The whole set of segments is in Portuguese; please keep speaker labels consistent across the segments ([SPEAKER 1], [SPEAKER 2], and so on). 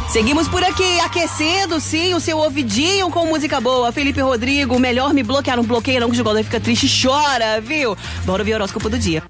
[SPEAKER 1] Seguimos por aqui, aquecendo, sim, o seu ouvidinho com música boa. Felipe Rodrigo, melhor me bloquear, não bloqueia não, que o jogador fica triste e chora, viu? Bora ouvir o horóscopo do dia.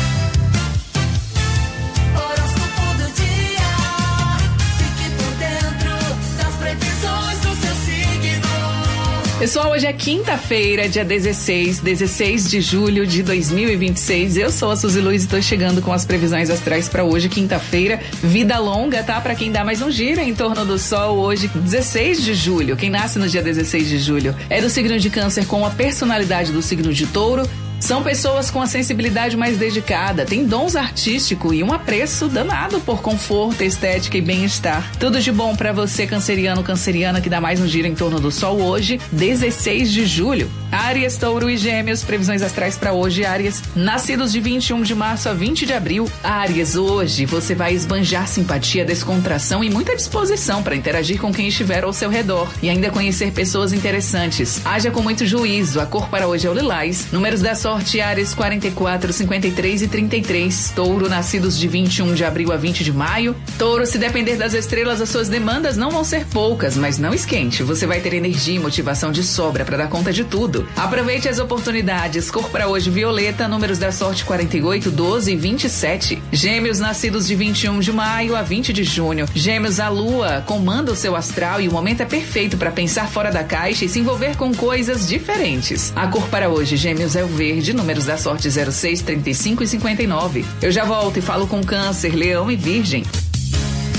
[SPEAKER 2] Pessoal, hoje é quinta-feira, dia 16 de julho de 2026. Eu sou a Suzy Luiz e tô chegando com as previsões astrais para hoje, quinta-feira. Vida longa, tá? Para quem dá mais um giro em torno do sol hoje, 16 de julho. Quem nasce no dia 16 de julho é do signo de Câncer com a personalidade do signo de Touro. São pessoas com a sensibilidade mais dedicada, têm dons artísticos e um apreço danado por conforto, estética e bem-estar. Tudo de bom pra você, canceriano, canceriana, que dá mais um giro em torno do sol hoje, 16 de julho. Áries, Touro e Gêmeos, previsões astrais pra hoje, Áries, nascidos de 21 de março a 20 de abril. Áries, hoje você vai esbanjar simpatia, descontração e muita disposição para interagir com quem estiver ao seu redor e ainda conhecer pessoas interessantes. Haja com muito juízo, a cor para hoje é o lilás. Números da sorte, Áries, 44, 53 e 33. Touro, nascidos de 21 de abril a 20 de maio. Touro, se depender das estrelas, as suas demandas não vão ser poucas, mas não esquente. Você vai ter energia e motivação de sobra para dar conta de tudo. Aproveite as oportunidades. Cor para hoje, violeta. Números da sorte, 48, 12 e 27. Gêmeos, nascidos de 21 de maio a 20 de junho. Gêmeos, a lua comanda o seu astral e o momento é perfeito para pensar fora da caixa e se envolver com coisas diferentes. A cor para hoje, Gêmeos, é o verde. Números da sorte, 06, 35 e 59. Eu já volto e falo com Câncer, Leão e Virgem.